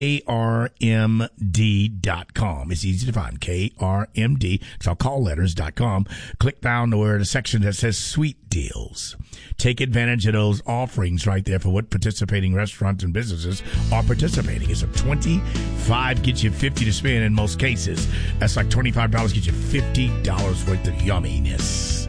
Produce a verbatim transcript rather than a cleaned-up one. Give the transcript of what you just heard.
K R M D dot com. It's easy to find. K R M D. It's all call letters dot com. Click down to where the section that says sweet deals. Take advantage of those offerings right there for what participating restaurants and businesses are participating. It's a twenty-five gets you fifty to spend in most cases. That's like twenty-five dollars gets you fifty dollars worth of yumminess.